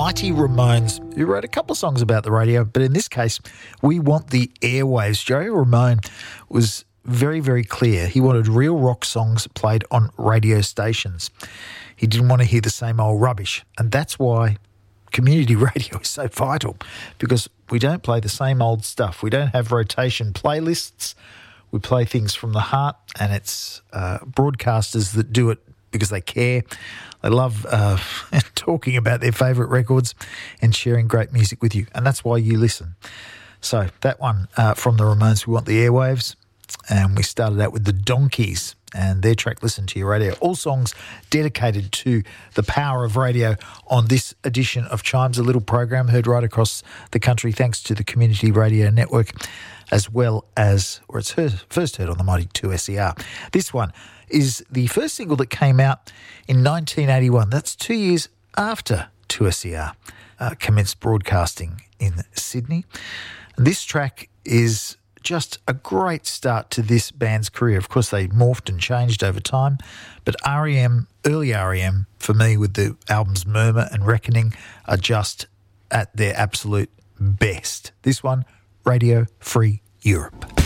mighty Ramones, who wrote a couple of songs about the radio, but in this case, we want the airwaves. Joey Ramone was very, very clear. He wanted real rock songs played on radio stations. He didn't want to hear the same old rubbish, and that's why community radio is so vital, because we don't play the same old stuff. We don't have rotation playlists. We play things from the heart, and it's broadcasters that do it because they care. They love talking about their favourite records and sharing great music with you, and that's why you listen. So that one from the Ramones, We Want the Airwaves, and we started out with the Donkeys and their track Listen to Your Radio. All songs dedicated to the power of radio on this edition of Chimes, a little program heard right across the country thanks to the Community Radio Network, as well as, or it's first heard on the Mighty 2SER. This one is the first single that came out in 1981. That's 2 years after 2SER commenced broadcasting in Sydney. This track is just a great start to this band's career. Of course, they morphed and changed over time, but R.E.M., early R.E.M., for me, with the albums Murmur and Reckoning, are just at their absolute best. This one, Radio Free Europe.